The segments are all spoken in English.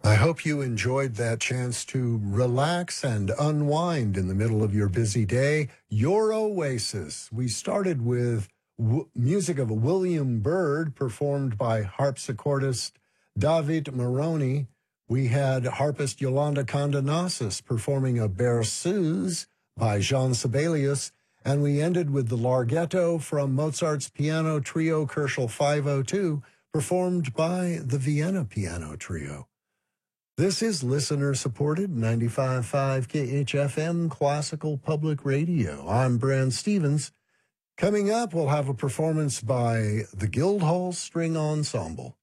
I hope you enjoyed that chance to relax and unwind in the middle of your busy day. Your oasis. We started with music of William Byrd, performed by harpsichordist David Moroni. We had harpist Yolanda Condonasis performing a berceuse by Jean Sibelius. And we ended with the Larghetto from Mozart's Piano Trio Kerschel 502, performed by the Vienna Piano Trio. This is listener-supported 95.5 KHFM Classical Public Radio. I'm Brand Stevens. Coming up, we'll have a performance by the Guildhall String Ensemble.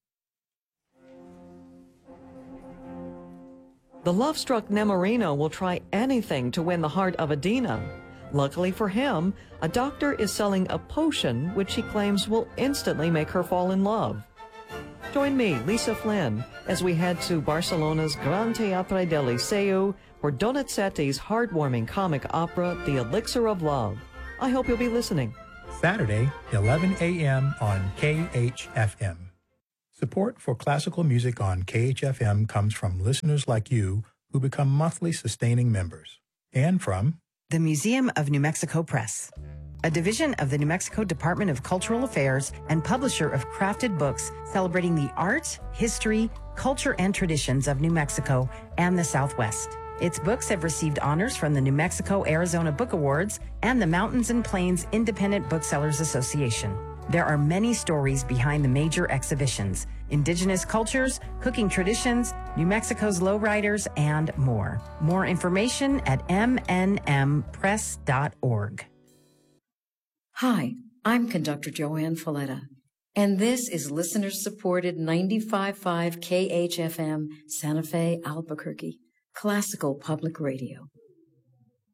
The love-struck Nemorino will try anything to win the heart of Adina. Luckily for him, a doctor is selling a potion which he claims will instantly make her fall in love. Join me, Lisa Flynn, as we head to Barcelona's Gran Teatre del Liceu for Donizetti's heartwarming comic opera, The Elixir of Love. I hope you'll be listening. Saturday, 11 a.m. on KHFM. Support for classical music on KHFM comes from listeners like you who become monthly sustaining members. And from the Museum of New Mexico Press, a division of the New Mexico Department of Cultural Affairs and publisher of crafted books celebrating the art, history, culture, and traditions of New Mexico and the Southwest. Its books have received honors from the New Mexico-Arizona Book Awards and the Mountains and Plains Independent Booksellers Association. There are many stories behind the major exhibitions: indigenous cultures, cooking traditions, New Mexico's lowriders, and more. More information at mnmpress.org. Hi, I'm conductor Joanne Folletta, and this is listener-supported 95.5 KHFM Santa Fe, Albuquerque, Classical Public Radio.